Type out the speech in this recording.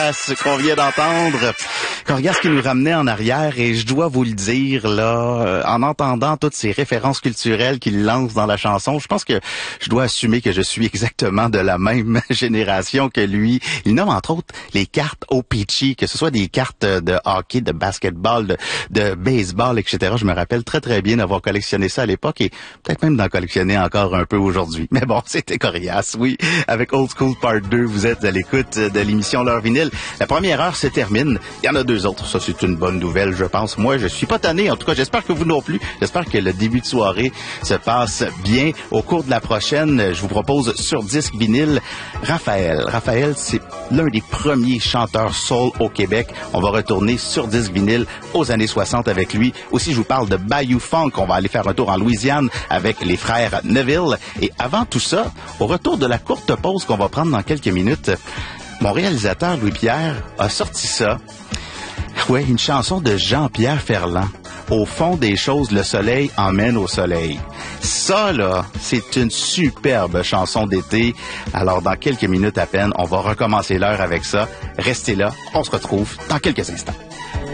Gorgas qu'on vient d'entendre. Gorgas qui nous ramenait en arrière et je dois vous le dire, là, en entendant toutes ces références culturelles qu'il lance dans la chanson, je pense que je dois assumer que je suis exactement de la même génération que lui. Il nomme entre autres les cartes O-Pee-Chee, que ce soit des cartes de hockey, de basketball, de baseball, etc. Je me rappelle très très bien d'avoir collectionné ça à l'époque et peut-être même d'en collectionner encore un peu aujourd'hui. Mais bon, c'était coriace, oui. Avec Old School Part 2, vous êtes à l'écoute de l'émission L'Heure Vinyle. La première heure se termine. Il y en a deux autres. Ça, c'est une bonne nouvelle, je pense. Moi, je suis pas tanné. En tout cas, j'espère que vous non plus. J'espère que le début de soirée se passe bien. Au cours de la prochaine, je vous propose sur disque vinyle Raphaël. Raphaël, c'est l'un des premiers chanteurs soul au Québec. On va retourner sur disque vinyle aux années 60 avec lui. Aussi, je vous parle de Bayou Funk. On va aller faire un tour en Louisiane avec les frères Neville. Et avant tout ça, au retour de la courte pause qu'on va prendre dans quelques minutes, mon réalisateur Louis-Pierre a sorti ça. Ouais, une chanson de Jean-Pierre Ferland. Au fond des choses, le soleil emmène au soleil. Ça, là, c'est une superbe chanson d'été. Alors, dans quelques minutes à peine, on va recommencer l'heure avec ça. Restez là, on se retrouve dans quelques instants.